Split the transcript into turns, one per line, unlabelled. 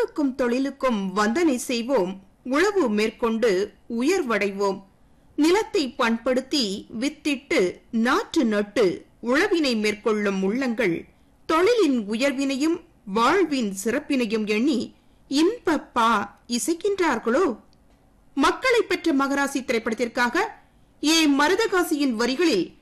உழவுக்கும் தொழிலுக்கும் வந்தனை செய்வோம், உழவு மேற்கொண்டு உயர்வடைவோம். நிலத்தை பண்படுத்தி வித்திட்டு நாற்று நட்டு உழவினை மேற்கொள்ளும் உள்ளங்கள் தொழிலின் உயர்வினையும் வாழ்வின் சிறப்பினையும் எண்ணி இன்பப்பா இசைக்கின்றார்களோ? மக்களை பெற்ற மகராசி திரைப்படத்திற்காக ஏ மருதகாசியின் வரிகளில்